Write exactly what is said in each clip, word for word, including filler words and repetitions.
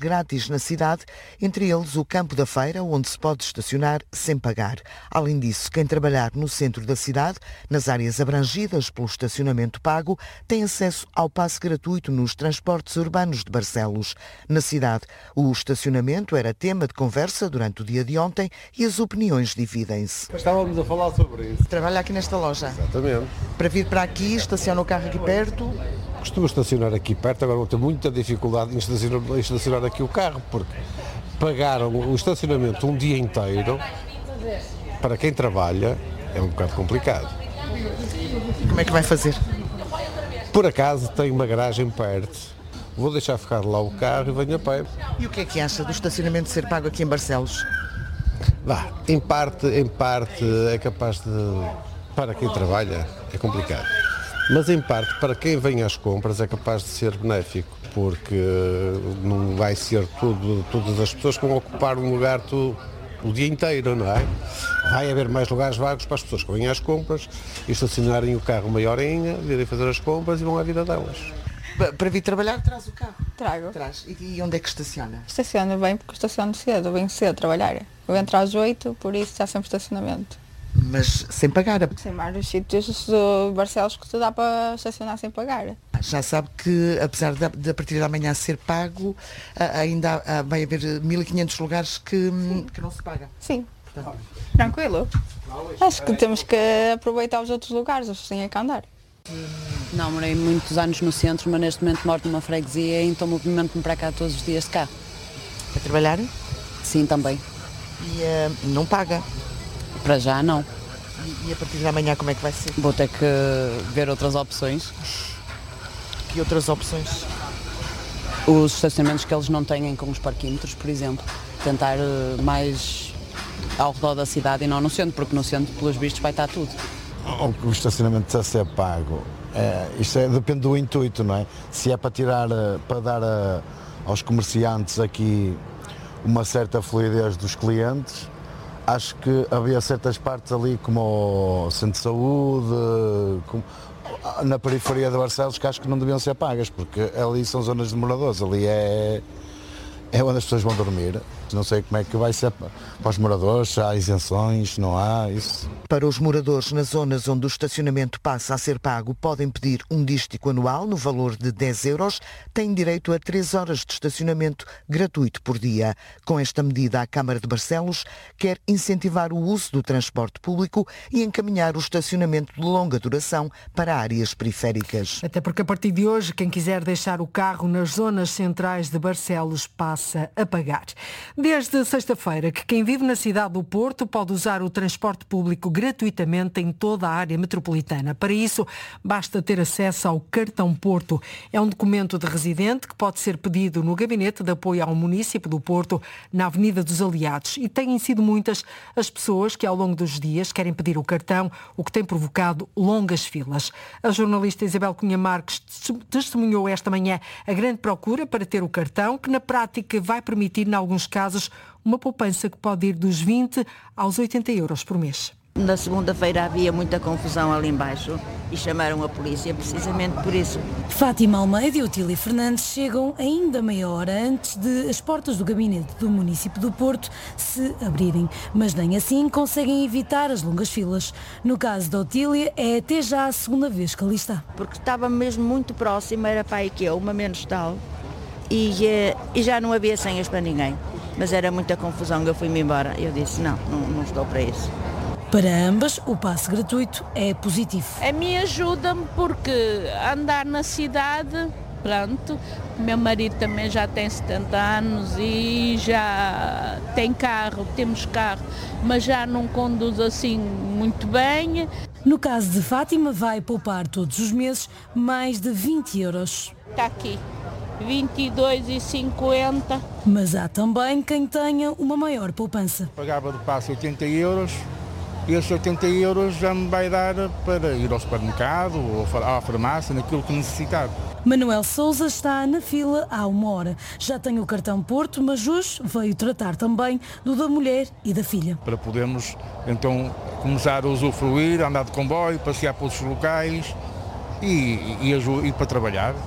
grátis na cidade, entre eles o Campo da Feira, onde se pode estacionar sem pagar. Além disso, quem trabalhar no centro da cidade, nas áreas abrangidas pelo estacionamento pago, tem acesso ao passe gratuito nos transportes urbanos de Barcelos. Na cidade, o estacionamento era tema de conversa durante o dia de ontem e as opiniões dividem-se. Estávamos a falar sobre isso. Trabalha aqui nesta loja? Exatamente. Para vir para aqui, estaciona o carro aqui perto? Costumo estacionar aqui perto, agora vou ter muita dificuldade em estacionar, em estacionar aqui o carro, porque pagaram o estacionamento um dia inteiro, para quem trabalha, é um bocado complicado. Como é que vai fazer? Por acaso tenho uma garagem perto, vou deixar ficar lá o carro e venho a pé. E o que é que acha do estacionamento ser pago aqui em Barcelos? Vá, em parte, em parte é capaz de, para quem trabalha, é complicado. Mas em parte, para quem vem às compras, é capaz de ser benéfico, porque não vai ser tudo, todas as pessoas que vão ocupar um lugar tu, o dia inteiro, não é? Vai haver mais lugares vagos para as pessoas que vêm às compras e estacionarem o carro uma horinha, virem fazer as compras e vão à vida delas. Para vir trabalhar, traz o carro? Trago. Traz. E onde é que estaciona? Estaciono bem porque estaciono cedo, eu venho cedo a trabalhar. Eu entro às oito, por isso está sempre estacionamento. Mas sem pagar? Sem vários sítios de Barcelos que se dá para estacionar sem pagar. Já sabe que, apesar de, de a partir da manhã ser pago, ainda há, vai haver mil e quinhentos lugares que, que não se paga? Sim. Portanto, tranquilo. Acho que temos que aproveitar os outros lugares, assim é que andar. Não, morei muitos anos no centro, mas neste momento moro numa freguesia, então movimento-me para cá todos os dias de carro. Para trabalhar? Sim, também. E uh, não paga? Para já não. E, e a partir da manhã como é que vai ser? Vou ter que ver outras opções. Que outras opções? Os estacionamentos que eles não têm com os parquímetros, por exemplo. Tentar mais ao redor da cidade e não no centro, porque no centro, pelos vistos, vai estar tudo. O estacionamento precisa ser pago. É, isto é, depende do intuito, não é? Se é para tirar, para dar a, aos comerciantes aqui uma certa fluidez dos clientes, acho que havia certas partes ali, como o centro de saúde, como, na periferia de Barcelos, que acho que não deviam ser pagas, porque ali são zonas de moradores, ali é, é onde as pessoas vão dormir. Não sei como é que vai ser para os moradores, se há isenções, se não há, isso. Para os moradores nas zonas onde o estacionamento passa a ser pago, podem pedir um dístico anual no valor de dez euros, têm direito a três horas de estacionamento gratuito por dia. Com esta medida, a Câmara de Barcelos quer incentivar o uso do transporte público e encaminhar o estacionamento de longa duração para áreas periféricas. Até porque a partir de hoje, quem quiser deixar o carro nas zonas centrais de Barcelos passa a pagar. Desde sexta-feira que quem vive na cidade do Porto pode usar o transporte público gratuitamente em toda a área metropolitana. Para isso, basta ter acesso ao Cartão Porto. É um documento de residente que pode ser pedido no Gabinete de Apoio ao Município do Porto, na Avenida dos Aliados. E têm sido muitas as pessoas que ao longo dos dias querem pedir o cartão, o que tem provocado longas filas. A jornalista Isabel Cunha Marques testemunhou esta manhã a grande procura para ter o cartão, que na prática vai permitir, em alguns casos, uma poupança que pode ir dos vinte aos oitenta euros por mês. Na segunda-feira havia muita confusão ali embaixo e chamaram a polícia precisamente por isso. Fátima Almeida e Otília Fernandes chegam ainda meia hora antes de as portas do gabinete do município do Porto se abrirem, mas nem assim conseguem evitar as longas filas. No caso da Otília, é até já a segunda vez que ali está. Porque estava mesmo muito próximo, era para aí que eu, uma menos tal, e, e já não havia senhas para ninguém. Mas era muita confusão, eu fui-me embora. Eu disse, não, não, não estou para isso. Para ambas, o passe gratuito é positivo. A mim ajuda-me porque andar na cidade, pronto, meu marido também já tem setenta anos e já tem carro, temos carro, mas já não conduz assim muito bem. No caso de Fátima, vai poupar todos os meses mais de vinte euros. Está aqui. vinte e dois e cinquenta. Mas há também quem tenha uma maior poupança. Pagava de passe oitenta euros e esses oitenta euros já me vai dar para ir ao supermercado ou à farmácia, naquilo que necessitar. Manuel Sousa está na fila há uma hora. Já tem o cartão Porto, mas hoje veio tratar também do da mulher e da filha. Para podermos então começar a usufruir, andar de comboio, passear para outros locais e, e, e, e para trabalhar. Então.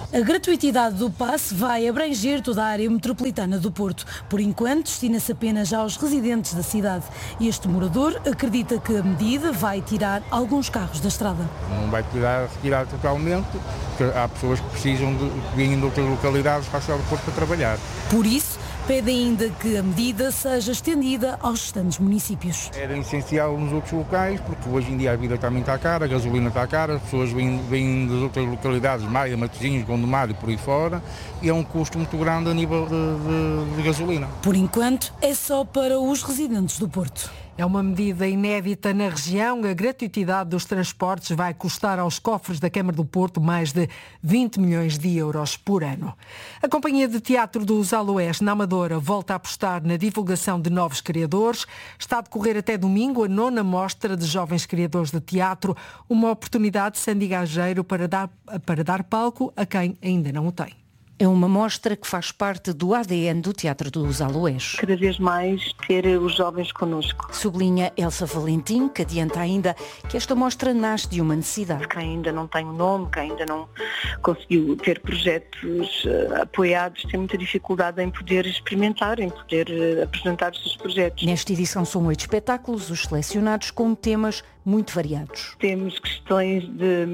A gratuitidade do passe vai abranger toda a área metropolitana do Porto. Por enquanto, destina-se apenas aos residentes da cidade. Este morador acredita que a medida vai tirar alguns carros da estrada. Não vai tirar, retirar totalmente, porque há pessoas que precisam de vir de outras localidades para a cidade do Porto para trabalhar. Por isso, pede ainda que a medida seja estendida aos restantes municípios. Era essencial nos outros locais, porque hoje em dia a vida também está cara, a gasolina está cara, as pessoas vêm, vêm das outras localidades, Maia, Matosinhos, Gondomar e por aí fora, e é um custo muito grande a nível de, de, de gasolina. Por enquanto, é só para os residentes do Porto. É uma medida inédita na região. A gratuitidade dos transportes vai custar aos cofres da Câmara do Porto mais de vinte milhões de euros por ano. A Companhia de Teatro dos Aloés, na Amadora, volta a apostar na divulgação de novos criadores. Está a decorrer até domingo a nona mostra de jovens criadores de teatro, uma oportunidade sandigageiro para dar, para dar palco a quem ainda não o tem. É uma mostra que faz parte do A D N do Teatro dos Aloés. Cada vez mais ter os jovens connosco. Sublinha Elsa Valentim, que adianta ainda que esta mostra nasce de uma necessidade. Quem ainda não tem um nome, quem ainda não conseguiu ter projetos uh, apoiados, tem muita dificuldade em poder experimentar, em poder uh, apresentar os seus projetos. Nesta edição são oito espetáculos, os selecionados com temas muito variados. Temos questões de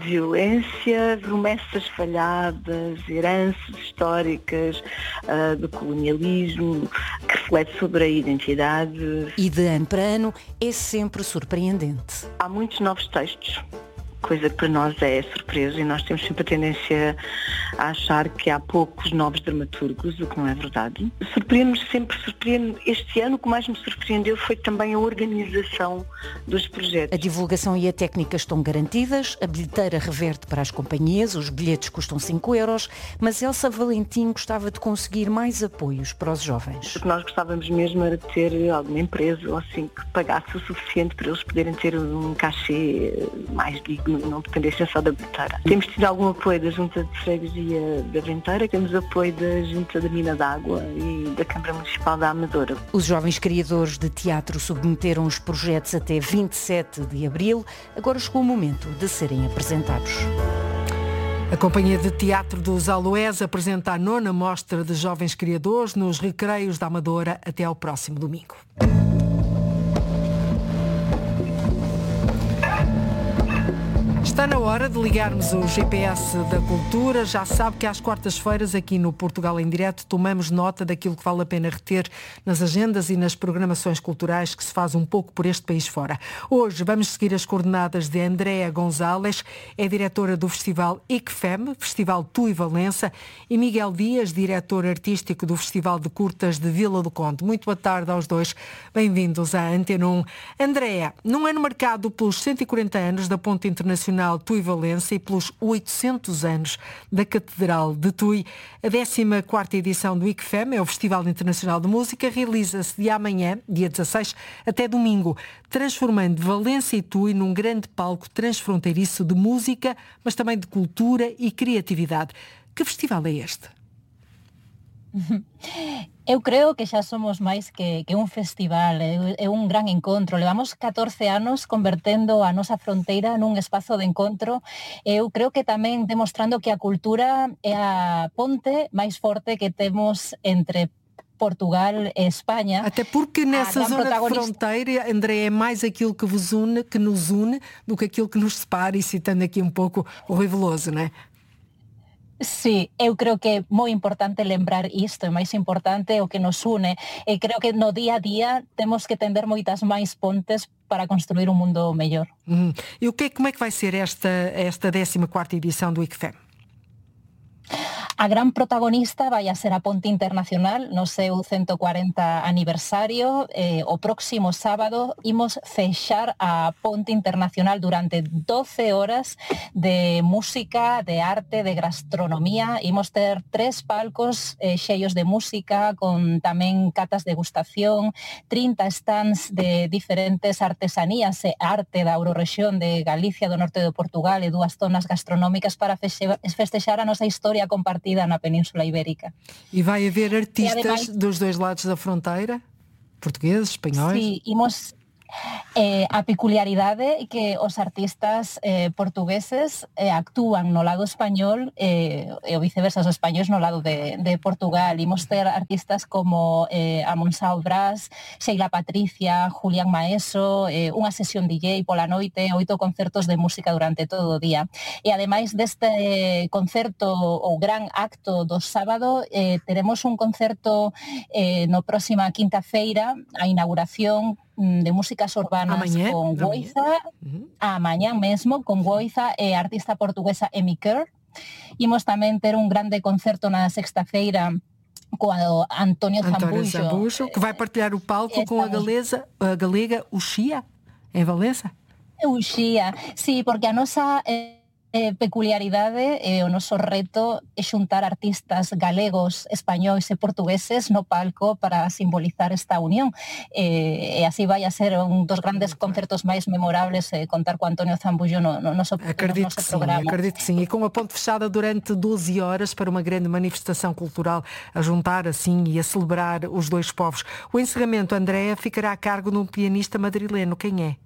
violência, promessas falhadas, heranças históricas, uh, do colonialismo, que reflete sobre a identidade. E de ano para ano é sempre surpreendente. Há muitos novos textos, coisa que para nós é surpresa, e nós temos sempre a tendência a achar que há poucos novos dramaturgos, o que não é verdade. Surpreende-me sempre, surpreende este ano o que mais me surpreendeu foi também a organização dos projetos. A divulgação e a técnica estão garantidas, a bilheteira reverte para as companhias, os bilhetes custam cinco euros, mas Elsa Valentim gostava de conseguir mais apoios para os jovens. O que nós gostávamos mesmo era de ter alguma empresa ou assim que pagasse o suficiente para eles poderem ter um cachê mais digno, não dependessem só da bilheteira. Temos tido algum apoio da Junta de Freguesia da Venteira, temos apoio da Junta da Mina d'Água e da Câmara Municipal da Amadora. Os jovens criadores de teatro submeteram os projetos até vinte e sete de abril, agora chegou o momento de serem apresentados. A Companhia de Teatro dos Aloés apresenta a nona mostra de jovens criadores nos Recreios da Amadora até ao próximo domingo. Está na hora de ligarmos o G P S da Cultura. Já sabe que às quartas-feiras, aqui no Portugal em Direto, tomamos nota daquilo que vale a pena reter nas agendas e nas programações culturais que se faz um pouco por este país fora. Hoje vamos seguir as coordenadas de Andréa Gonzalez, é diretora do Festival I C F E M, Festival Tu e Valença, e Miguel Dias, diretor artístico do Festival de Curtas de Vila do Conde. Muito boa tarde aos dois. Bem-vindos à Antena um. Andréa, num ano marcado pelos cento e quarenta anos da Ponte Internacional Tu e Valença e pelos oitocentos anos da Catedral de Tui, a décima quarta edição do I C F E M, é o Festival Internacional de Música, realiza-se de amanhã, dia dezasseis, até domingo, transformando Valença e Tui num grande palco transfronteiriço de música, mas também de cultura e criatividade. Que festival é este? Eu creo que xa somos máis que, que un festival, é, é un gran encontro. Levamos catorce anos convertendo a nosa fronteira nun espazo de encontro. Eu creo que tamén demostrando que a cultura é a ponte máis forte que temos entre Portugal e Espanha. Até porque nessa zona protagonista... de fronteira, André, é mais aquilo que vos une, que nos une, do que aquilo que nos separa, e citando aqui um pouco o Rui Veloso, não é? Sí, eu creo que é moi importante lembrar isto, é máis importante o que nos une, e creo que no día a día temos que tender moitas máis pontes para construir un mundo mellor. Uhum. E o que, como é que vai ser esta, esta décima quarta edição do I C F E M? A gran protagonista vai a ser a Ponte Internacional no seu ciento cuarenta aniversario. Eh, o próximo sábado imos fechar a Ponte Internacional durante doce horas de música, de arte, de gastronomía. Imos ter tres palcos eh, cheios de música, con tamén catas de degustación, trinta stands de diferentes artesanías e arte da Eurorrexión de Galicia, do norte de Portugal, e dúas zonas gastronómicas para festexar a nosa historia compartida na Península Ibérica. E vai haver artistas ademais, dos dois lados da fronteira? Portugueses, espanhóis? Sim, imos, Eh, a peculiaridade é que os artistas eh, portugueses eh, actúan no lado español eh, e o viceversa, os españoles no lado de, de Portugal. Imos ter artistas como eh, Amonsao Brás, Sheila Patricia, Julián Maeso, eh, unha sesión D J pola noite, oito concertos de música durante todo o día. E ademais deste concerto ou gran acto do sábado, eh, teremos un concerto eh, no próxima quinta-feira, a inauguración de músicas urbanas Amanhã, con Goiza, a mañá mesmo, con Goiza e a artista portuguesa Emi Kerr. Imos tamén ter un grande concerto na sexta-feira com António António Zambujo. Zambujo, que vai partilhar o palco com a galesa, a galega Uxia, em Valença. Uxía, sí, porque a nosa eh, eh, peculiaridade e o noso reto é xuntar artistas galegos, españois e portugueses no palco para simbolizar esta unión. E, e así vai a ser un dos grandes concertos máis memorables, eh, contar co António Zambujo no, no, noso, acredito no noso que programa. Sim, acredito que sim. E com a ponte fechada durante doze horas para uma grande manifestação cultural a juntar assim e a celebrar os dois povos. O encerramento, Andréa, ficará a cargo de um pianista madrileno. Quem é?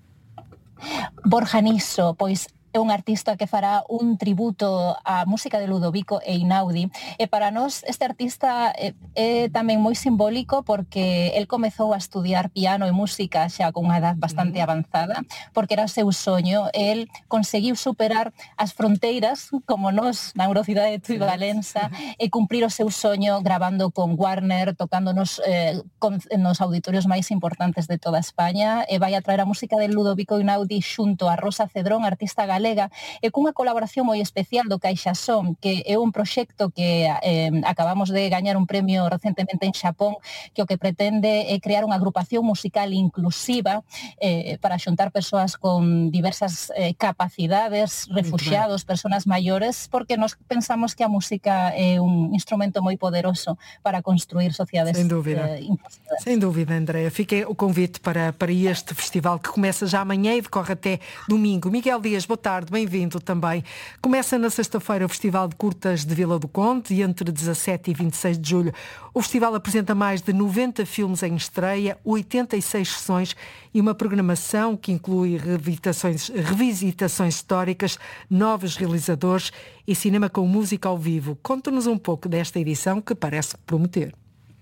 Borja Niso, pois é un artista que fará un tributo á música de Ludovico Einaudi. E para nós este artista é, é tamén moi simbólico porque el comezou a estudiar piano e música xa con unha edad bastante avanzada, porque era o seu soño. El conseguiu superar as fronteiras, como nós na Eurocidade de Tui Valença, e cumprir o seu soño gravando con Warner, tocando nos, eh, con, nos auditorios máis importantes de toda España, e vai a traer a música de Ludovico Einaudi xunto a Rosa Cedrón, artista galega, e cunha colaboración moi especial do CaixaSón, que é un proxecto que eh, acabamos de gañar un premio recentemente en Xapón, que o que pretende é crear unha agrupación musical inclusiva eh, para xuntar persoas con diversas eh, capacidades, refugiados, persoas maiores, porque nos pensamos que a música é un instrumento moi poderoso para construir sociedades. Sem dúvida, eh, sem dúvida, Andréa. Fica o convite para, para este festival que começa já amanhã e decorre até domingo. Miguel Dias, boa tarde, bem-vindo também. Começa na sexta-feira o Festival de Curtas de Vila do Conde e entre dezassete e vinte e seis de julho o festival apresenta mais de noventa filmes em estreia, oitenta e seis sessões e uma programação que inclui revisitações, revisitações históricas, novos realizadores e cinema com música ao vivo. Conta-nos um pouco desta edição que parece prometer.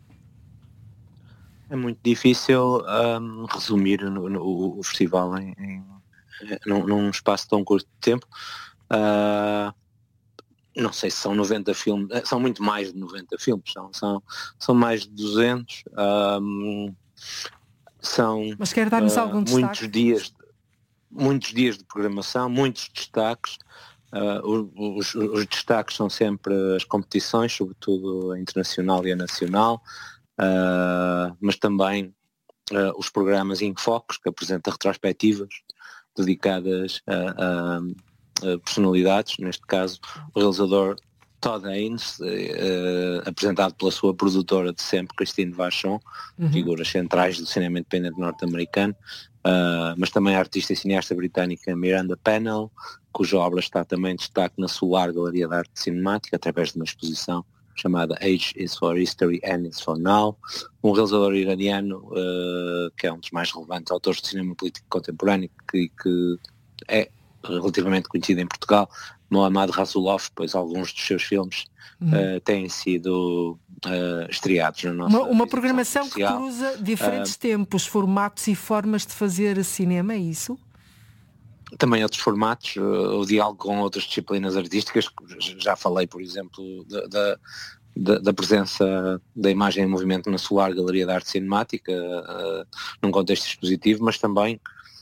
É muito difícil um, resumir no, no, o festival em, em, num, num espaço tão curto de tempo. Uh, não sei se são noventa filmes, são muito mais de noventa filmes, são, são, são mais de duzentos. Um, são Mas quer dar-nos uh, algum destaque? Muitos dias, muitos dias de programação, muitos destaques. Uh, os, os destaques são sempre as competições, sobretudo a internacional e a nacional. Uh, mas também uh, os programas em focos, que apresentam retrospectivas dedicadas a, a, a personalidades, neste caso o realizador Todd Haynes, uh, apresentado pela sua produtora de sempre, Christine Vachon, uhum. figuras centrais do cinema independente norte-americano, uh, mas também a artista e cineasta britânica Miranda Pennell, cuja obra está também em destaque na Solar Galeria de Arte Cinemática, através de uma exposição chamada Age is for History, N is for Now, um realizador iraniano uh, que é um dos mais relevantes autores de cinema político contemporâneo, que, que é relativamente conhecido em Portugal, Mohammad Rasulov, pois alguns dos seus filmes uhum. uh, têm sido uh, estreados na nossa Uma, uma programação comercial. Que cruza diferentes uh, tempos, formatos e formas de fazer cinema, é isso? Também outros formatos, o diálogo com outras disciplinas artísticas, já falei, por exemplo, da, da, da presença da imagem em movimento na Solar Galeria de Arte Cinemática, uh, num contexto expositivo, mas também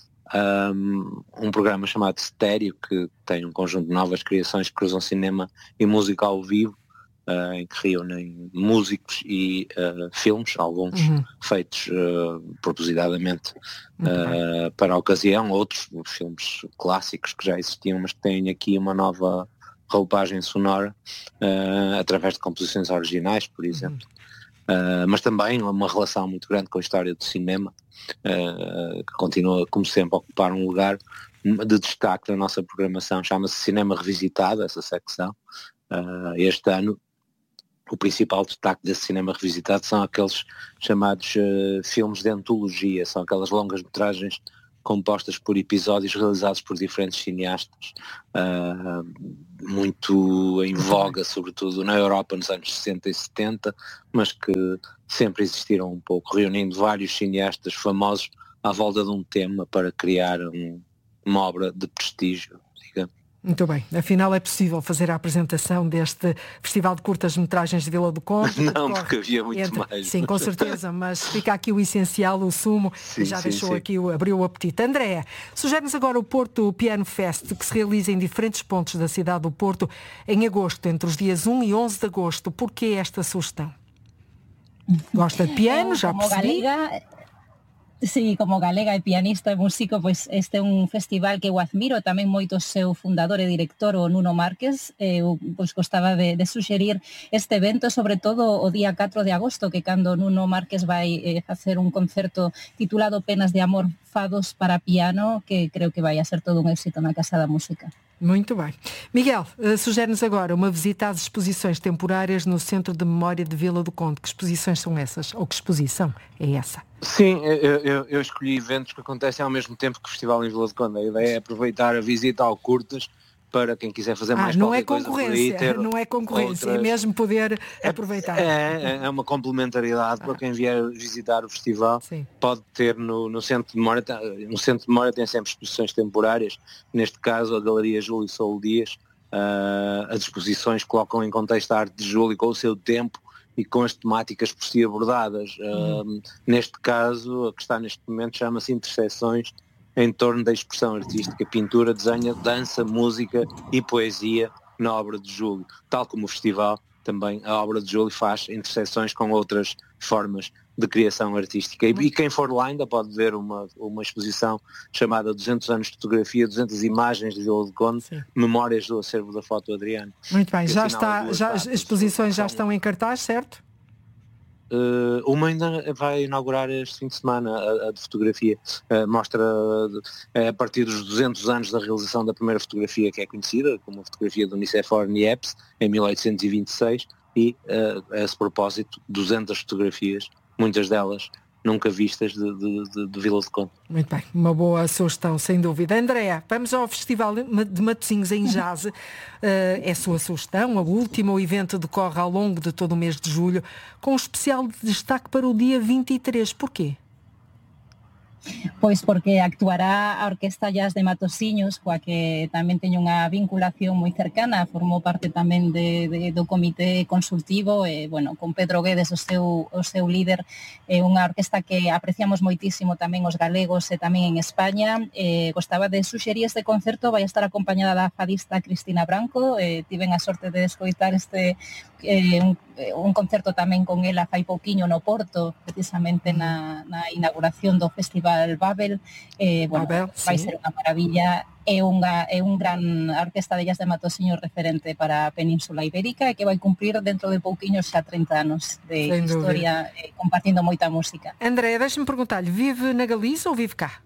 um, um programa chamado Estéreo, que tem um conjunto de novas criações que cruzam cinema e música ao vivo, uh, em que reúnem músicos e uh, filmes, alguns uhum. feitos uh, propositadamente uh, para a ocasião, outros filmes clássicos que já existiam, mas que têm aqui uma nova roupagem sonora, uh, através de composições originais, por exemplo. Uhum. Uh, mas também uma relação muito grande com a história do cinema, uh, que continua, como sempre, a ocupar um lugar de destaque na nossa programação. Chama-se Cinema Revisitado, essa secção. Uh, este ano o principal destaque desse cinema revisitado são aqueles chamados uh, filmes de antologia, são aquelas longas metragens compostas por episódios realizados por diferentes cineastas, uh, muito em voga, sobretudo na Europa nos anos sessenta e setenta, mas que sempre existiram um pouco, reunindo vários cineastas famosos à volta de um tema para criar um, uma obra de prestígio, digamos. Muito bem. Afinal, é possível fazer a apresentação deste Festival de Curtas-Metragens de Vila do Conde? Não, porque havia muito entre... mais. Sim, com certeza, mas fica aqui o essencial, o sumo, sim, já sim, deixou sim. aqui, abriu o apetite. Andréa, sugere-nos agora o Porto Piano Fest, que se realiza em diferentes pontos da cidade do Porto, em agosto, entre os dias um e onze de agosto. Porquê esta sugestão? Gosta de piano, já percebi? Sí, como galega e pianista e músico, pois este é un festival que eu admiro, tamén moito o seu fundador e director, o Nuno Márquez, eu pois gostaba de, de suxerir este evento, sobre todo o día catro de agosto, que cando Nuno Márquez vai eh, facer un concerto titulado Penas de Amor, Fados para Piano, que creo que vai a ser todo un éxito na Casa da Música. Muito bem. Miguel, uh, sugere-nos agora uma visita às exposições temporárias no Centro de Memória de Vila do Conde. Que exposições são essas? Ou que exposição é essa? Sim, eu, eu, eu escolhi eventos que acontecem ao mesmo tempo que o Festival em Vila do Conde. A ideia é aproveitar a visita ao Curtas para quem quiser fazer mais ah, não é coisa concorrência, ter não é concorrência, outras... é mesmo poder aproveitar. É, é uma complementaridade ah. para quem vier visitar o festival. Sim. Pode ter no, no Centro de Memória, no Centro de Memória tem sempre exposições temporárias, neste caso a Galeria Júlio Soulo Dias, uh, as exposições colocam em contexto a arte de Júlio com o seu tempo e com as temáticas por si abordadas. Uhum. Uh, neste caso, a que está neste momento chama-se Interseções, em torno da expressão artística, pintura, desenho, dança, música e poesia na obra de Júlio. Tal como o festival, também a obra de Júlio faz interseções com outras formas de criação artística. E, e quem for lá ainda pode ver uma, uma exposição chamada duzentos anos de fotografia, duzentas imagens de Vila do Conde, Sim. memórias do acervo da foto Adriano. Muito bem, já está, já, as exposições já estão em cartaz, certo? Uh, uma ainda vai inaugurar este fim de semana, a, a de fotografia. Uh, mostra uh, a partir dos duzentos anos da realização da primeira fotografia que é conhecida, como a fotografia do Nicéphore Niepce, em mil oitocentos e vinte e seis, e uh, a esse propósito, duzentas fotografias, muitas delas nunca vistas de, de, de, de Vila do Conde. Muito bem, uma boa sugestão, sem dúvida. Andréa, vamos ao Festival de Matosinhos em Jazz. Uh, é a sua sugestão, a última. O evento decorre ao longo de todo o mês de julho, com um especial destaque para o dia vinte e três. Porquê? Pois porque actuará a Orquesta Jazz de Matosinhos, coa que tamén teño unha vinculación moi cercana, formou parte tamén de, de, do comité consultivo, e, bueno, con Pedro Guedes, o seu, o seu líder, é unha orquesta que apreciamos moitísimo tamén os galegos e tamén en España. Eh, gostaba de suxerir este concerto, vai estar acompañada da fadista Cristina Branco, eh, tiven a sorte de escoitar este eh, un, un concerto tamén con ela fai pouquiño no Porto, precisamente na, na inauguración do Festival Babel, eh, bueno, Babel, vai sí. ser unha maravilla. É unha é un gran orquesta de jazz de Matosinhos referente para a Península Ibérica e que vai cumprir dentro de pouquiños xa trinta anos de Sem historia eh, compartindo moita música. André, deixa-me perguntar-lhe, vive na Galiza ou vive cá?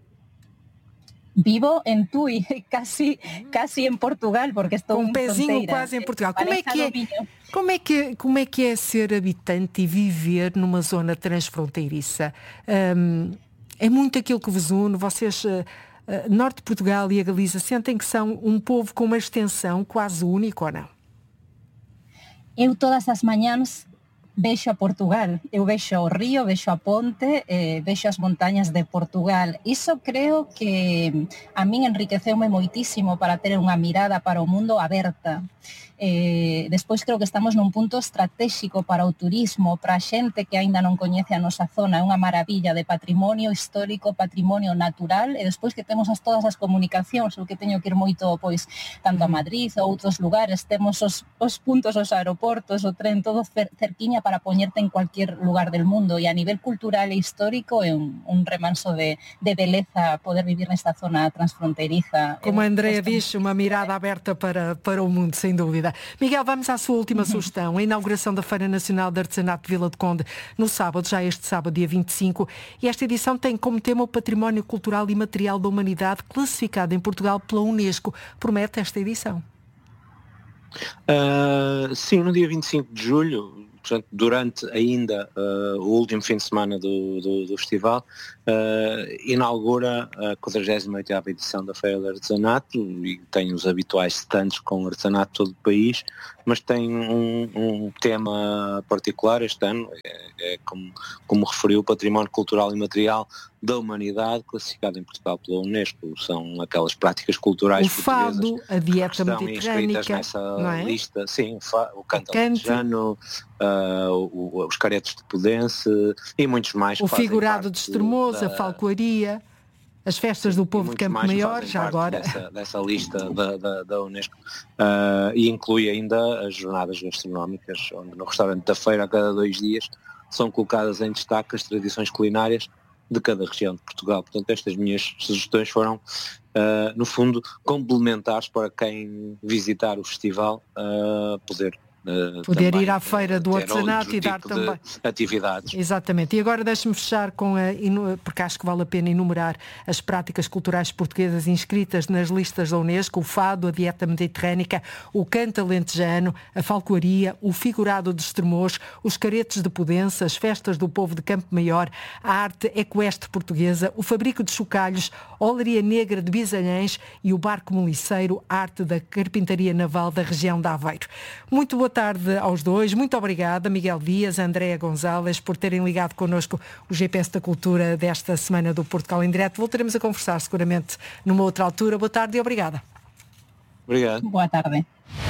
Vivo en Tui, casi casi en Portugal, porque estou um pezinho quase em Portugal. Como é que é, como é que como é que é ser habitante e viver numa zona transfronteiriça? Um, é muito aquilo que vos une. Vocês, uh, uh, Norte de Portugal e a Galiza, sentem que são um povo com uma extensão quase única ou não? Eu todas as manhãs vexo a Portugal, eu vexo o río, vexo a ponte, eh, vexo as montañas de Portugal. Iso creo que a min enriqueceume moitísimo para ter unha mirada para o mundo aberta. Eh, despois creo que estamos nun punto estratégico para o turismo, para a xente que aínda non coñece a nosa zona. É unha maravilla de patrimonio histórico, patrimonio natural, e despois que temos as, todas as comunicacións, o que teño que ir moito, pois, tanto a Madrid ou outros lugares, temos os, os puntos, os aeroportos, o tren, todo cer, cerquiña para poñerte en cualquier lugar del mundo, e a nivel cultural e histórico é un, un remanso de, de beleza poder vivir nesta zona transfronteiriza. Como a Andrea diz, uma mirada aberta para, para o mundo, sem dúvida. Miguel, vamos à sua última uhum. sugestão. A inauguração da Feira Nacional de Artesanato de Vila do Conde no sábado, já este sábado, dia vinte e cinco. E esta edição tem como tema o Património Cultural e Material da Humanidade, classificado em Portugal pela Unesco. Promete esta edição? Uh, sim, no dia vinte e cinco de julho, portanto, durante ainda uh, o último fim de semana do, do, do festival, uh, inaugura a quadragésima oitava edição da Feira de Artesanato e tem os habituais stands com artesanato de todo o país, mas tem um, um tema particular este ano, é, é como, como referiu, o Património Cultural e Material da Humanidade, classificado em Portugal pela Unesco. São aquelas práticas culturais o fado, a dieta mediterrânica, nessa não é? lista, sim, o, fa, o canto alentejano, uh, o, os caretos de Pudense e muitos mais. O figurado de Estremoz, da... a falcoaria, as festas do povo de Campo Maior, já agora. Dessa, dessa lista da, da, da Unesco. Uh, e inclui ainda as jornadas gastronómicas, onde no restaurante da feira, a cada dois dias, são colocadas em destaque as tradições culinárias de cada região de Portugal. Portanto, estas minhas sugestões foram, uh, no fundo, complementares para quem visitar o festival uh, poder Uh, poder também, ir à feira do artesanato e dar tipo também atividades. Exatamente. E agora deixe-me fechar com a, porque acho que vale a pena enumerar as práticas culturais portuguesas inscritas nas listas da Unesco: o fado, a dieta mediterrânica, o canto alentejano, a falcoaria, o figurado de Estremoz, os caretos de Pudense, as festas do povo de Campo Maior, a arte equestre portuguesa, o fabrico de chocalhos, a olaria negra de Bisalhães e o barco moliceiro, arte da carpintaria naval da região de Aveiro. Muito boa tarde aos dois. Muito obrigada, Miguel Dias, Andréa Gonzalez, por terem ligado connosco o G P S da Cultura desta semana do Portugal em Direto. Voltaremos a conversar seguramente numa outra altura. Boa tarde e obrigada. Obrigado. Boa tarde.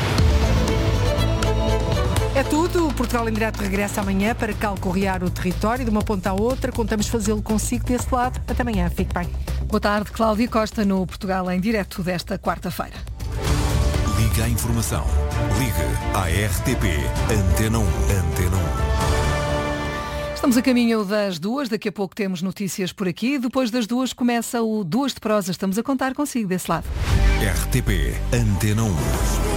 É tudo. O Portugal em Direto regressa amanhã para calcorrear o território de uma ponta à outra. Contamos fazê-lo consigo desse lado. Até amanhã. Fique bem. Boa tarde, Cláudia Costa, no Portugal em Direto desta quarta-feira. Liga a informação. Liga à R T P. Antena um. Antena um. Estamos a caminho das duas. Daqui a pouco temos notícias por aqui. Depois das duas começa o Duas de Prosa. Estamos a contar consigo desse lado. R T P. Antena um.